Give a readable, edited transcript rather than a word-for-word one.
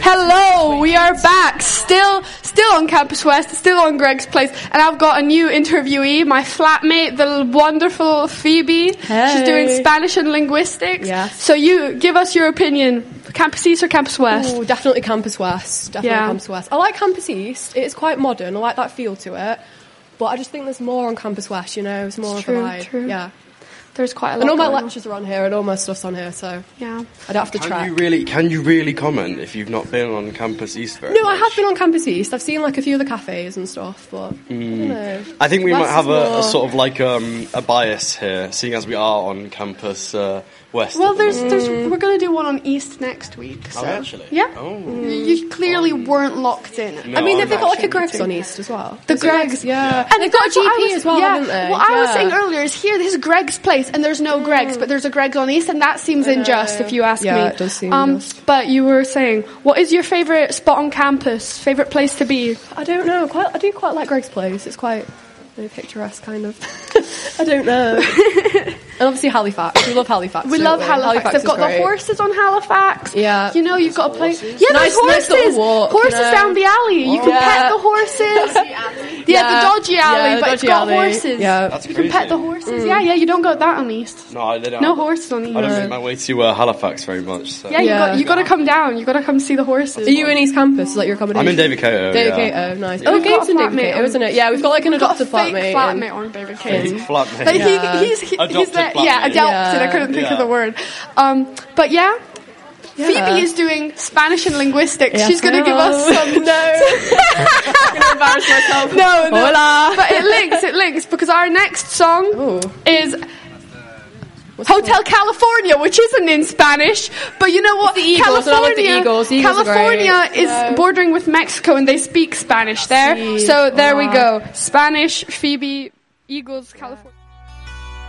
Hello, we are back. Still on Campus West, still on Greg's Place, and I've got a new interviewee, my flatmate, the wonderful Phoebe. Hey. She's doing Spanish and linguistics. Yes. So you give us your opinion. Campus East or Campus West? Ooh, definitely Campus West. Campus West. I like Campus East. It's quite modern. I like that feel to it. But I just think there's more on Campus West, you know? It's more of a vibe. True. Yeah. There's quite a lot. And all my going lectures are on here, and all my stuff's on here, so yeah, I don't have to track. Can you really comment if you've not been on Campus East very No, much? I have been on Campus East. I've seen like a few of the cafes and stuff, but I don't know. I think we West might have is a sort of like a bias here, seeing as we are on Campus West. well, at the moment. there's we're going to do one on East next week. So. Oh, actually? Yeah. Oh. You clearly weren't locked in. No, I mean, I'm have they got like a actually Greg's too. on East as well? The Is it Greg's, yeah. And They've got a that's what I GP was- as well, yeah. haven't they? What I was Yeah. saying earlier is here, this is Greg's Place, and there's no Greg's, but there's a Greg's on East, and that seems unjust if you ask me. Yeah, it does seem unjust. But you were saying, what is your favourite spot on campus? Favourite place to be? I don't know. I do quite like Greg's Place. It's quite picturesque, kind of. I don't know. And obviously Halifax. We love Halifax. We don't love we? Halifax. They've is got the great. horses on Halifax. Yeah. You know, you've got to play. Yeah, Nice- there's nice horses. little walk, you horses know. down the alley. You can Yeah. pet the horses. Yeah, the dodgy alley, Yeah, the but it's dodgy got alley. horses. Yeah. That's You can pet the horses. Yeah, you don't got that on East. No, they don't. No horses on East. I don't make my way to Halifax very much. So. Yeah, you got to come down. You got to come see the horses. Are you in East Campus? Is that your accommodation? I'm in David Cato. David yeah. Cato, nice. We've Oh, got Gabe's a in David flatmate Cato, on- isn't it? Yeah, we've got like an We've got a adopted fake flatmate. flatmate on David Cato. Flatmate. But Yeah. he's Adopted there. flatmate. Yeah, adopted. I Yeah. couldn't think of Yeah. the word. But yeah. Phoebe is doing Spanish and linguistics. Yes, She's going to give us some. No. I'm going to embarrass myself. No. Hola. But it links because our next song Ooh. is What's it Hotel California, which isn't in Spanish, but you know what? It's the Eagles, and I like the Eagles. The Eagles are California great. is bordering with Mexico, and they speak Spanish there. Sí. So there we go. Spanish, Phoebe, Eagles, California.